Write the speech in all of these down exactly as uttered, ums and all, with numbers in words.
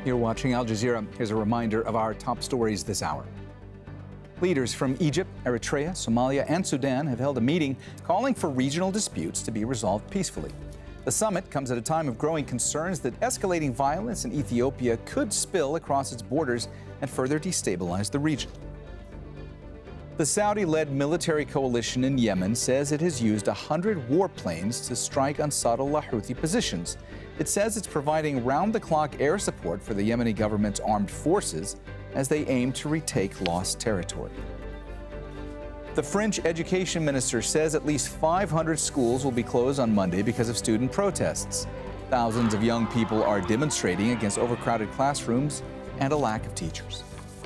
You're watching Al Jazeera. Here's a reminder of our top stories this hour. Leaders from Egypt, Eritrea, Somalia, and Sudan have held a meeting calling for regional disputes to be resolved peacefully. The summit comes at a time of growing concerns that escalating violence in Ethiopia could spill across its borders and further destabilize the region. The Saudi-led military coalition in Yemen says it has used one hundred warplanes to strike on Sadr al-Houthi positions. It says it's providing round-the-clock air support for the Yemeni government's armed forces as they aim to retake lost territory. The French education minister says at least five hundred schools will be closed on Monday because of student protests. Thousands of young people are demonstrating against overcrowded classrooms and a lack of teachers.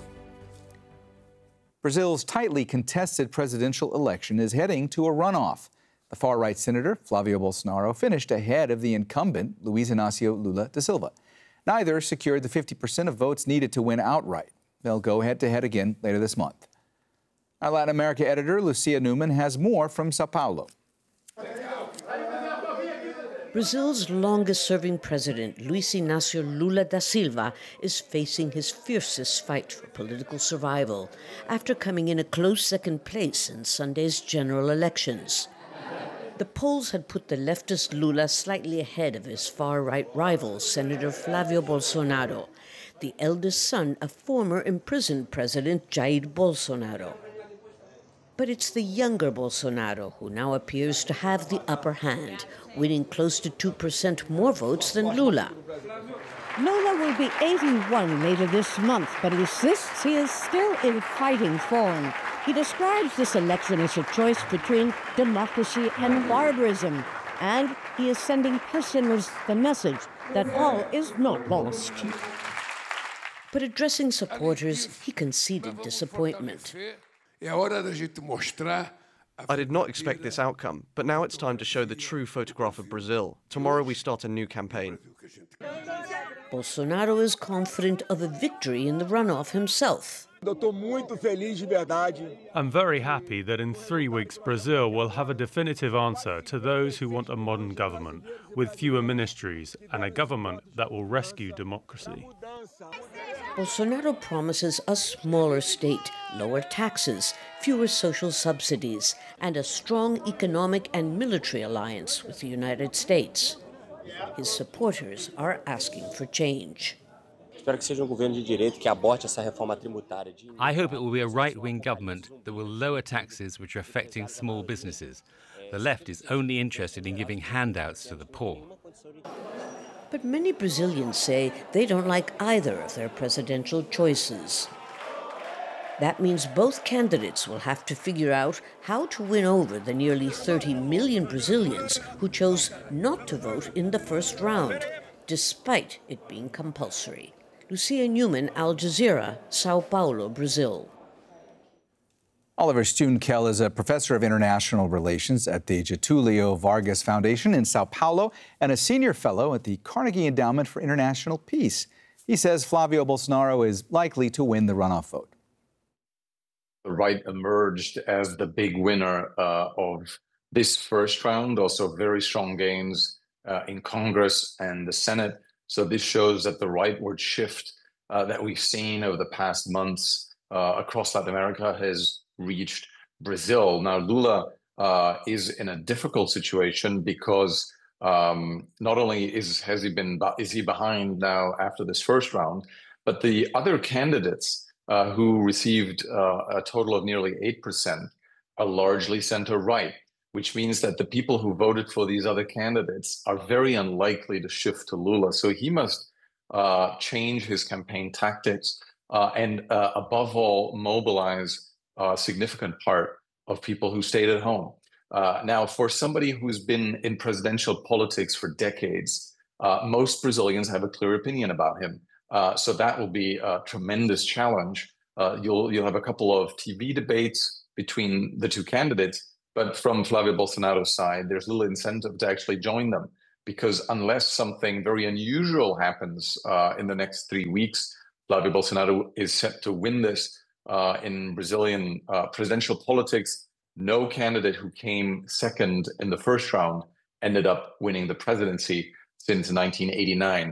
Brazil's tightly contested presidential election is heading to a runoff. The far-right senator, Flavio Bolsonaro, finished ahead of the incumbent, Luiz Inácio Lula da Silva. Neither secured the fifty percent of votes needed to win outright. They'll go head-to-head again later this month. Our Latin America editor, Lucia Newman, has more from Sao Paulo. Brazil's longest-serving president, Luiz Inácio Lula da Silva, is facing his fiercest fight for political survival after coming in a close second place in Sunday's general elections. The polls had put the leftist Lula slightly ahead of his far-right rival, Senator Flavio Bolsonaro, the eldest son of former imprisoned President Jair Bolsonaro. But it's the younger Bolsonaro who now appears to have the upper hand, winning close to two percent more votes than Lula. Lula will be eighty-one later this month, but he insists he is still in fighting form. He describes this election as a choice between democracy and barbarism, and he is sending prisoners the message that all is not lost. But addressing supporters, he conceded disappointment. I did not expect this outcome, but now it's time to show the true photograph of Brazil. Tomorrow we start a new campaign. Bolsonaro is confident of a victory in the runoff himself. I'm very happy that in three weeks Brazil will have a definitive answer to those who want a modern government with fewer ministries and a government that will rescue democracy. Bolsonaro promises a smaller state, lower taxes, fewer social subsidies, and a strong economic and military alliance with the United States. His supporters are asking for change. I hope it will be a right-wing government that will lower taxes which are affecting small businesses. The left is only interested in giving handouts to the poor. But many Brazilians say they don't like either of their presidential choices. That means both candidates will have to figure out how to win over the nearly thirty million Brazilians who chose not to vote in the first round, despite it being compulsory. Lucia Newman, Al Jazeera, Sao Paulo, Brazil. Oliver Stuhnkel is a professor of international relations at the Getulio Vargas Foundation in Sao Paulo and a senior fellow at the Carnegie Endowment for International Peace. He says Flavio Bolsonaro is likely to win the runoff vote. The right emerged as the big winner uh, of this first round, also very strong gains uh, in Congress and the Senate. So this shows that the rightward shift uh, that we've seen over the past months uh, across Latin America has reached Brazil. Now, Lula uh, is in a difficult situation because um, not only is has he been is he behind now after this first round, but the other candidates uh, who received uh, a total of nearly eight percent are largely center-right, which means that the people who voted for these other candidates are very unlikely to shift to Lula. So he must uh, change his campaign tactics uh, and, uh, above all, mobilize a significant part of people who stayed at home. Uh, now, for somebody who's been in presidential politics for decades, uh, most Brazilians have a clear opinion about him. Uh, so that will be a tremendous challenge. Uh, you'll, you'll have a couple of T V debates between the two candidates, but from Flavio Bolsonaro's side, there's little incentive to actually join them, because unless something very unusual happens uh, in the next three weeks, Flavio Bolsonaro is set to win this. Uh, in Brazilian uh, presidential politics, no candidate who came second in the first round ended up winning the presidency since nineteen eighty-nine.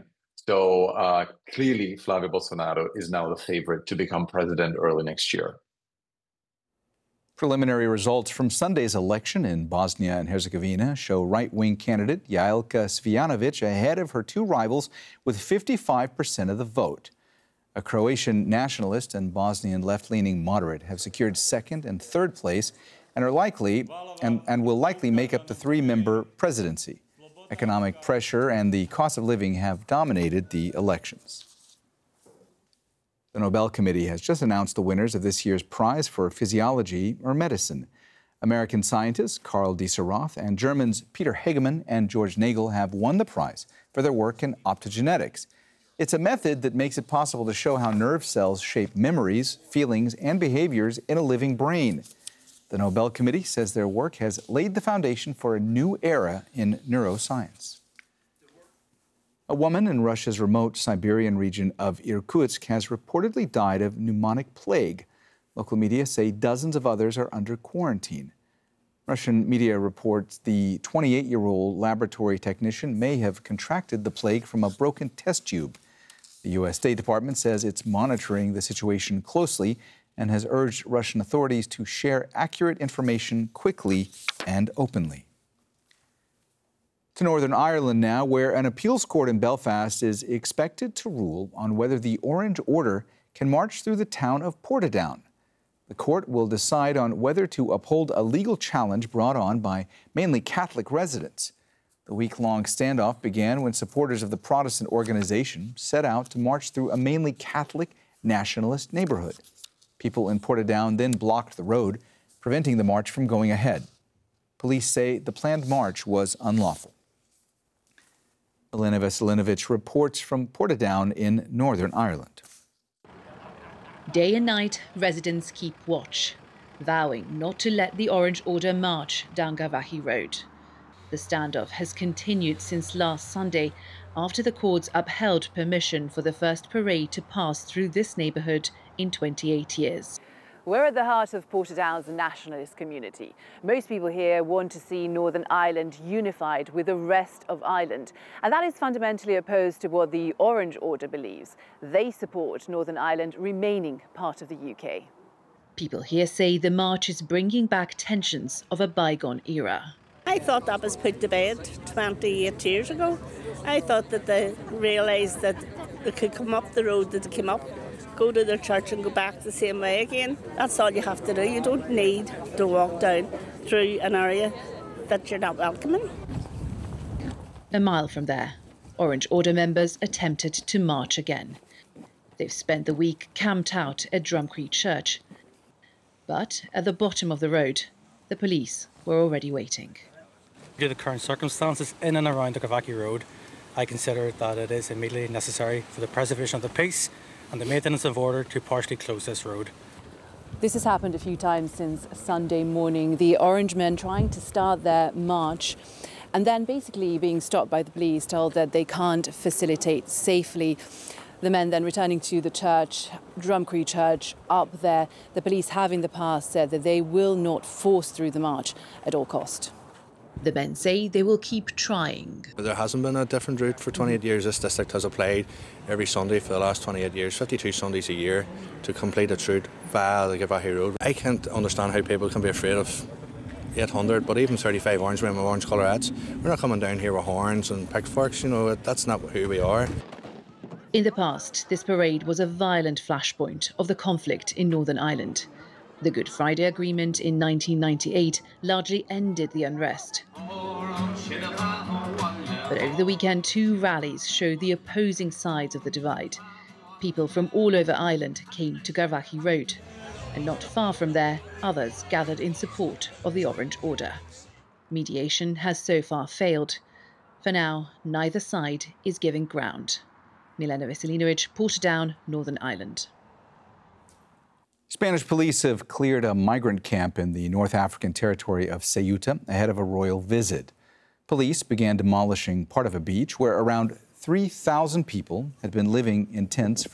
So uh, clearly, Flavio Bolsonaro is now the favorite to become president early next year. Preliminary results from Sunday's election in Bosnia and Herzegovina show right-wing candidate Jaelka Svijanovic ahead of her two rivals with fifty-five percent of the vote. A Croatian nationalist and Bosnian left-leaning moderate have secured second and third place and are likely and, and will likely make up the three-member presidency. Economic pressure and the cost of living have dominated the elections. The Nobel Committee has just announced the winners of this year's prize for physiology or medicine. American scientists Karl Dieseroth and Germans Peter Hegemann and George Nagel have won the prize for their work in optogenetics. It's a method that makes it possible to show how nerve cells shape memories, feelings, and behaviors in a living brain. The Nobel Committee says their work has laid the foundation for a new era in neuroscience. A woman in Russia's remote Siberian region of Irkutsk has reportedly died of pneumonic plague. Local media say dozens of others are under quarantine. Russian media reports the twenty-eight-year-old laboratory technician may have contracted the plague from a broken test tube. The U S State Department says it's monitoring the situation closely and has urged Russian authorities to share accurate information quickly and openly. To Northern Ireland now, where an appeals court in Belfast is expected to rule on whether the Orange Order can march through the town of Portadown. The court will decide on whether to uphold a legal challenge brought on by mainly Catholic residents. The week-long standoff began when supporters of the Protestant organization set out to march through a mainly Catholic nationalist neighborhood. People in Portadown then blocked the road, preventing the march from going ahead. Police say the planned march was unlawful. Elena Veselinovic reports from Portadown in Northern Ireland. Day and night, residents keep watch, vowing not to let the Orange Order march down Garvaghey Road. The standoff has continued since last Sunday after the courts upheld permission for the first parade to pass through this neighbourhood in twenty-eight years. We're at the heart of Portadown's nationalist community. Most people here want to see Northern Ireland unified with the rest of Ireland. And that is fundamentally opposed to what the Orange Order believes. They support Northern Ireland remaining part of the U K. People here say the march is bringing back tensions of a bygone era. I thought that was put to bed twenty-eight years ago. I thought that they realised that they could come up the road that they came up, go to their church and go back the same way again. That's all you have to do. You don't need to walk down through an area that you're not welcoming. A mile from there, Orange Order members attempted to march again. They've spent the week camped out at Drumcree Church. But at the bottom of the road, the police were already waiting. Due to the current circumstances in and around the Garvaghey Road, I consider that it is immediately necessary for the preservation of the peace and the maintenance of order to partially close this road. This has happened a few times since Sunday morning. The Orange men trying to start their march and then basically being stopped by the police, told that they can't facilitate safely. The men then returning to the church, Drumcree Church, up there. The police have in the past said that they will not force through the march at all cost. The men say they will keep trying. There hasn't been a different route for twenty-eight years. This district has applied every Sunday for the last twenty-eight years, fifty-two Sundays a year, to complete its route via the Garvaghey Road. I can't understand how people can be afraid of eight hundred, but even thirty-five orange men with orange colour hats. We're not coming down here with horns and pitchforks, you know, that's not who we are. In the past, this parade was a violent flashpoint of the conflict in Northern Ireland. The Good Friday Agreement in nineteen ninety-eight largely ended the unrest. But over the weekend, two rallies showed the opposing sides of the divide. People from all over Ireland came to Garvaghey Road, and not far from there, others gathered in support of the Orange Order. Mediation has so far failed. For now, neither side is giving ground. Milena Veselinovic, Portadown, Northern Ireland. Spanish police have cleared a migrant camp in the North African territory of Ceuta ahead of a royal visit. Police began demolishing part of a beach where around three thousand people had been living in tents